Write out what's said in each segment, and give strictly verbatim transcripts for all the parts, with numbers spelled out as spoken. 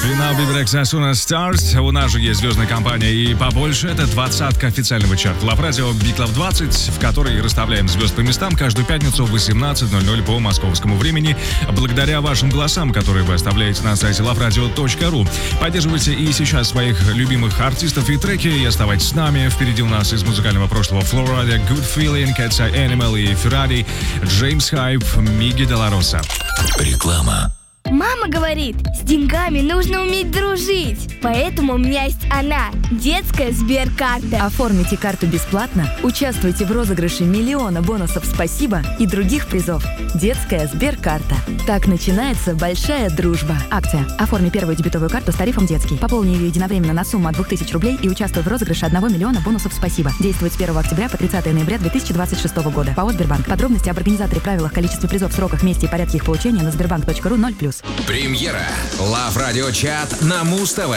Финал Бибрекс as soon as stars. У нас же есть звездная компания и побольше. Это двадцатка официального чарта Love Radio Big Love двадцать, в которой расставляем звезд по местам каждую пятницу в восемнадцать ноль ноль по московскому времени. Благодаря вашим голосам, которые вы оставляете на сайте лав радио точка ру. Поддерживайте и сейчас своих любимых артистов и треки. И оставайтесь с нами. Впереди у нас из музыкального прошлого Florida, Good Feeling, Cat's Eye Animal и Ferrari, Джеймс Хайп, Миги Делароса. Реклама. Мама говорит, с деньгами нужно уметь дружить. Поэтому у меня есть она, детская Сберкарта. Оформите карту бесплатно, участвуйте в розыгрыше миллиона бонусов «Спасибо» и других призов. Детская Сберкарта. Так начинается большая дружба. Акция. Оформи первую дебетовую карту с тарифом «Детский». Пополни ее единовременно на сумму от двух тысяч рублей и участвуй в розыгрыше одного миллиона бонусов «Спасибо». Действует с первого октября по тридцатое ноября две тысячи двадцать шестого года. ПАО «Сбербанк». Подробности об организаторе, правилах, количестве призов, сроках, месте и порядке их получения на сбербанк точка ру ноль плюс. Премьера. Love Radio Chat на Муз-ТВ.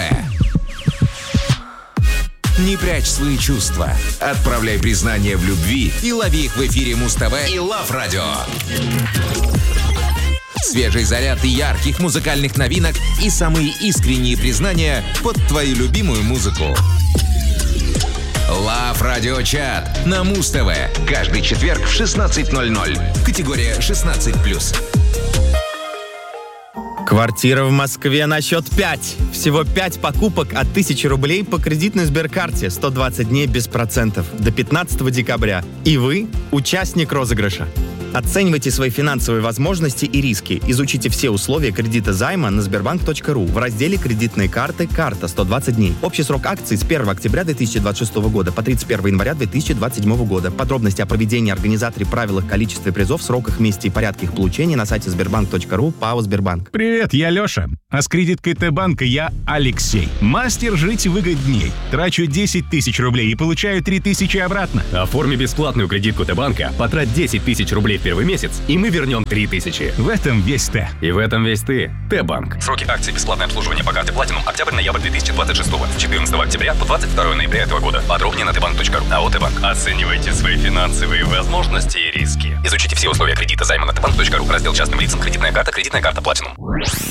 Не прячь свои чувства. Отправляй признания в любви и лови их в эфире Муз-ТВ и Love Radio. Свежий заряд ярких музыкальных новинок и самые искренние признания под твою любимую музыку. Love Radio Chat на Муз-ТВ. Каждый четверг в шестнадцать ноль ноль. Категория шестнадцать плюс. Квартира в Москве на счет пять. Всего пять покупок от тысячи рублей по кредитной Сберкарте. сто двадцать дней без процентов. До пятнадцатого декабря. И вы участник розыгрыша. Оценивайте свои финансовые возможности и риски. Изучите все условия кредита займа на сбербанк точка ру в разделе «Кредитные карты. Карта. сто двадцать дней». Общий срок акций с первого октября две тысячи двадцать шестого года по тридцать первого января две тысячи двадцать седьмого года. Подробности о проведении, организаторе, правилах, количестве призов, сроках, месте и порядке их получения на сайте сбербанк точка ру. ПАО «Сбербанк». Привет, я Леша. А с кредиткой Т-банка я Алексей. Мастер жить выгодней. Трачу десять тысяч рублей и получаю три тысячи обратно. Оформи бесплатную кредитку Т-банка, потрать десять тысяч рублей в первый месяц, и мы вернем три тысячи. В этом весь Т. И в этом весь ты. Т-банк. Сроки акции бесплатное обслуживание по карте Platinum октябрь-ноябрь две тысячи двадцать шестого. С четырнадцатого октября по двадцать второго ноября этого года. Подробнее на тбанк точка ру. АО «Т-банк». Оценивайте свои финансовые возможности и риски. Изучите все условия кредита займа на тбанк точка ру. Раздел частным лицам. Кредитная карта. Кредитная карта Platinum.